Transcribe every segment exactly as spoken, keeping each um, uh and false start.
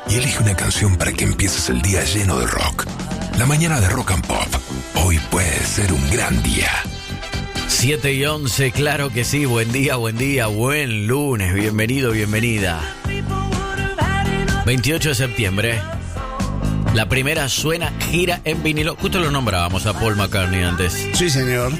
y elige una canción para que empieces el día lleno de rock. La mañana de Rock and Pop. Hoy puede ser un gran día. siete y once, claro que sí. Buen día, buen día, buen lunes. Bienvenido, bienvenida. veintiocho de septiembre. La primera suena gira en vinilo. Justo lo nombrábamos a Paul McCartney antes. Sí, señor.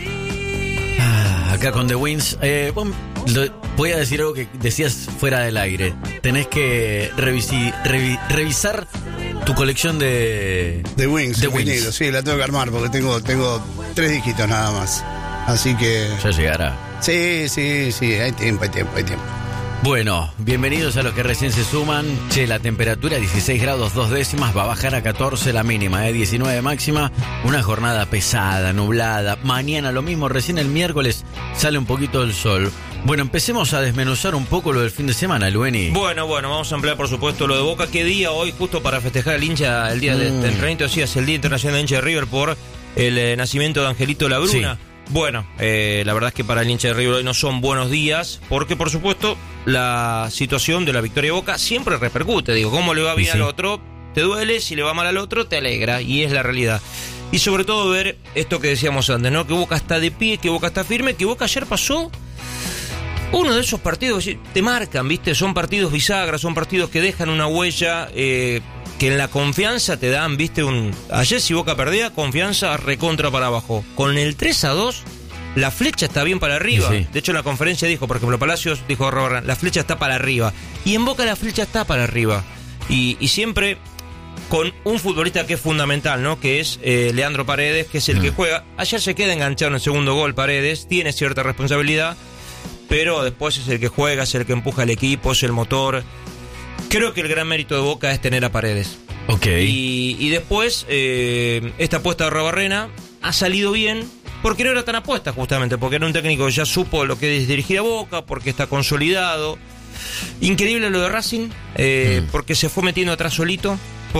Ah, acá con The Wings. Eh, voy a decir algo que decías fuera del aire. Tenés que revisi, revi, revisar tu colección de... The Wings. The Wings. Wings. Sí, la tengo que armar porque tengo, tengo tres dígitos nada más. Así que... Ya llegará. Sí, sí, sí. Hay tiempo, hay tiempo, hay tiempo. Bueno, bienvenidos a los que recién se suman. Che, la temperatura dieciséis grados dos décimas, va a bajar a catorce la mínima, eh, diecinueve máxima. Una jornada pesada, nublada. Mañana lo mismo, recién el miércoles sale un poquito el sol. Bueno, empecemos a desmenuzar un poco lo del fin de semana, Lueni. Bueno, bueno, vamos a ampliar por supuesto lo de Boca. ¿Qué día hoy, justo para festejar el hincha, el día mm. de, del treinta, sí, es el Día Internacional de Hincha de River por el eh, nacimiento de Angelito Labruna? Sí. Bueno, eh, la verdad es que para el hincha de River hoy no son buenos días, porque por supuesto la situación de la victoria de Boca siempre repercute. Digo, cómo le va bien sí. al otro, te duele, si le va mal al otro, te alegra, y es la realidad. Y sobre todo ver esto que decíamos antes, ¿no? Que Boca está de pie, que Boca está firme, que Boca ayer pasó uno de esos partidos que te marcan, ¿viste? Son partidos bisagras, son partidos que dejan una huella... Eh, que en la confianza te dan, viste, un... Ayer si Boca perdía, confianza recontra para abajo. Con el tres a dos, la flecha está bien para arriba. Sí. De hecho, en la conferencia dijo, por ejemplo, Palacios dijo, Robert, la flecha está para arriba. Y en Boca la flecha está para arriba. Y, y siempre con un futbolista que es fundamental, ¿no? Que es eh, Leandro Paredes, que es el mm. que juega. Ayer se queda enganchado en el segundo gol Paredes, tiene cierta responsabilidad, pero después es el que juega, es el que empuja al equipo, es el motor... Creo que el gran mérito de Boca es tener a Paredes. Ok. Y, y después, eh, esta apuesta de Arruabarrena ha salido bien, porque no era tan apuesta justamente, porque era un técnico que ya supo lo que es dirigir a Boca, porque está consolidado. Increíble lo de Racing, eh, mm. porque se fue metiendo atrás solito,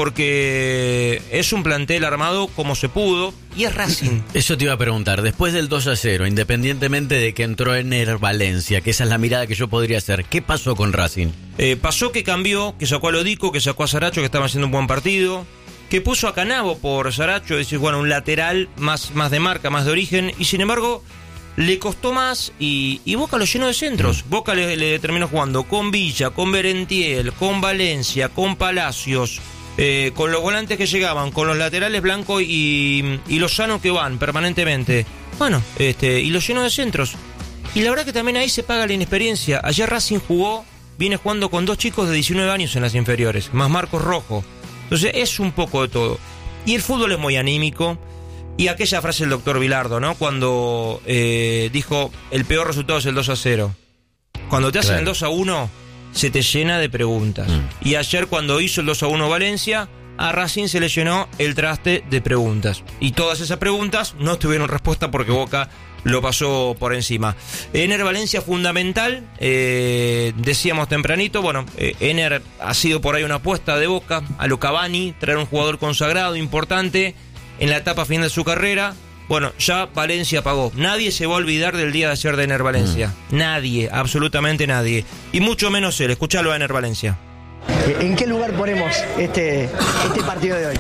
porque es un plantel armado como se pudo, y es Racing. Eso te iba a preguntar, después del dos a cero, independientemente de que entró Ener Valencia, que esa es la mirada que yo podría hacer, ¿qué pasó con Racing? Eh, pasó que cambió, que sacó a Lodico, que sacó a Saracho, que estaba haciendo un buen partido, que puso a Canavo por Saracho, es decir, bueno, un lateral más, más de marca, más de origen, y sin embargo... Le costó más y, y Boca lo llenó de centros. Mm. Boca le, le terminó jugando con Villa, con Berentiel, con Valencia, con Palacios, eh, con los volantes que llegaban, con los laterales Blanco y, y Lozano que van permanentemente. Bueno, este, y lo llenó de centros. Y la verdad que también ahí se paga la inexperiencia. Ayer Racing jugó, viene jugando con dos chicos de diecinueve años en las inferiores, más Marcos Rojo. Entonces es un poco de todo. Y el fútbol es muy anímico. Y aquella frase del doctor Bilardo, ¿no? Cuando eh, dijo, el peor resultado es el dos a cero. Cuando te hacen claro. el dos a uno, se te llena de preguntas. Mm. Y ayer cuando hizo el dos a uno Valencia, a Racing se le llenó el traste de preguntas. Y todas esas preguntas no tuvieron respuesta porque Boca lo pasó por encima. Ener Valencia fundamental, eh, decíamos tempranito, bueno, eh, Ener ha sido por ahí una apuesta de Boca a lo Cavani, traer un jugador consagrado, importante, en la etapa final de su carrera. Bueno, ya Valencia pagó. Nadie se va a olvidar del día de ayer de Ener Valencia. Mm. Nadie, absolutamente nadie. Y mucho menos él. Escuchalo a Ener Valencia. ¿En qué lugar ponemos este, este partido de hoy?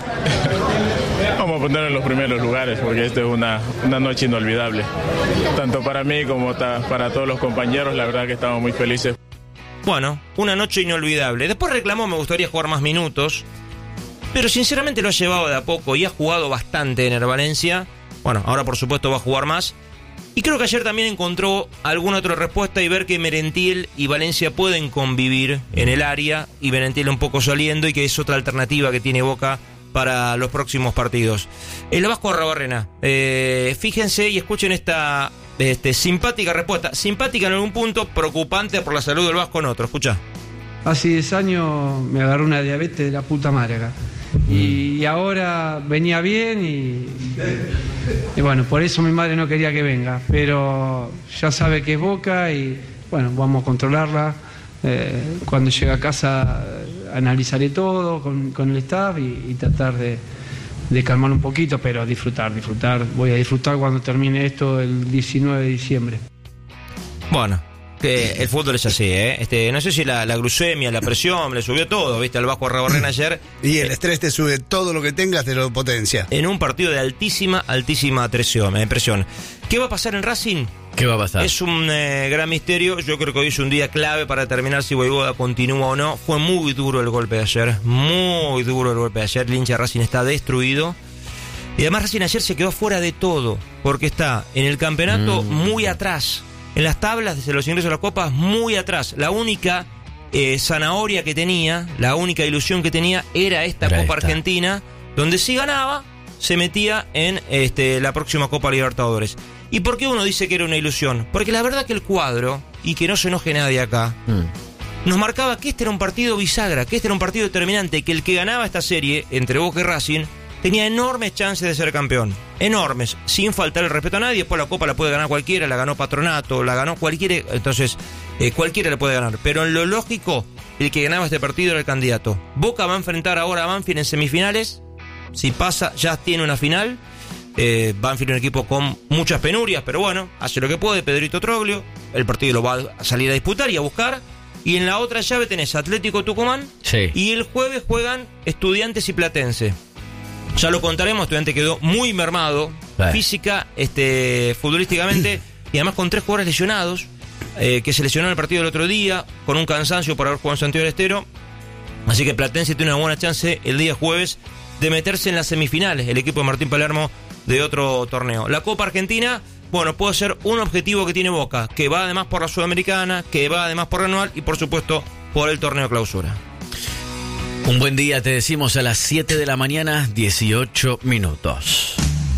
Vamos a ponerlo en los primeros lugares porque esta es una, una noche inolvidable. Tanto para mí como ta, para todos los compañeros, la verdad que estamos muy felices. Bueno, una noche inolvidable. Después reclamó, me gustaría jugar más minutos. Pero sinceramente lo ha llevado de a poco y ha jugado bastante en el Valencia. Bueno, ahora por supuesto va a jugar más. Y creo que ayer también encontró alguna otra respuesta y ver que Merentiel y Valencia pueden convivir en el área y Merentiel un poco saliendo y que es otra alternativa que tiene Boca para los próximos partidos. El Vasco Arruabarrena, eh, fíjense y escuchen esta este, simpática respuesta. Simpática en algún punto, preocupante por la salud del Vasco en otro. Escucha. Hace diez años me agarró una diabetes de la puta madre acá. Y, y ahora venía bien y, y bueno, por eso mi madre no quería que venga. Pero ya sabe que es Boca y bueno, vamos a controlarla. Eh, cuando llegue a casa analizaré todo con, con el staff y, y tratar de, de calmar un poquito, pero disfrutar, disfrutar. Voy a disfrutar cuando termine esto el diecinueve de diciembre. Bueno, que el fútbol es así, ¿eh? Este, no sé si la, la glucemia, la presión, le subió todo, ¿viste? Al Vasco Arrabarrena ayer. Y el estrés te sube todo lo que tengas, te lo potencia. En un partido de altísima, altísima presión. eh, presión. ¿Qué va a pasar en Racing? ¿Qué va a pasar? Es un eh, gran misterio. Yo creo que hoy es un día clave para determinar si Vojvoda continúa o no. Fue muy duro el golpe de ayer. Muy duro el golpe de ayer. El hincha de Racing está destruido. Y además Racing ayer se quedó fuera de todo. Porque está en el campeonato mm. muy atrás. En las tablas desde los ingresos a la Copa, muy atrás. La única eh, zanahoria que tenía, la única ilusión que tenía era esta era Copa esta. Argentina, donde si ganaba, se metía en este, la próxima Copa Libertadores. ¿Y por qué uno dice que era una ilusión? Porque la verdad que el cuadro, y que no se enoje nadie acá, mm. nos marcaba que este era un partido bisagra, que este era un partido determinante, que el que ganaba esta serie entre Boca y Racing tenía enormes chances de ser campeón. Enormes, sin faltar el respeto a nadie. Después la Copa la puede ganar cualquiera, la ganó Patronato, la ganó cualquiera. Entonces, eh, cualquiera la puede ganar. Pero en lo lógico, el que ganaba este partido era el candidato. Boca va a enfrentar ahora a Banfield en semifinales. Si pasa, ya tiene una final. Eh, Banfield es un equipo con muchas penurias, pero bueno, hace lo que puede Pedrito Troglio. El partido lo va a salir a disputar y a buscar. Y en la otra llave tenés Atlético Tucumán. Sí. Y el jueves juegan Estudiantes y Platense. Ya lo contaremos, Estudiante quedó muy mermado, sí. física, este, futbolísticamente, y además con tres jugadores lesionados, eh, que se lesionó en el partido del otro día, con un cansancio por haber jugado en Santiago del Estero. Así que Platense tiene una buena chance el día jueves de meterse en las semifinales, el equipo de Martín Palermo de otro torneo. La Copa Argentina, bueno, puede ser un objetivo que tiene Boca, que va además por la Sudamericana, que va además por Anual y por supuesto por el torneo Clausura. Un buen día, te decimos a las siete de la mañana, dieciocho minutos.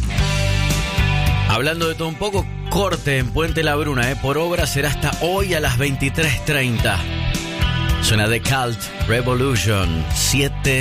Hablando de todo un poco, corte en Puente La Bruna, ¿eh? Por obra será hasta hoy a las veintitrés treinta. Suena The Cult Revolution, siete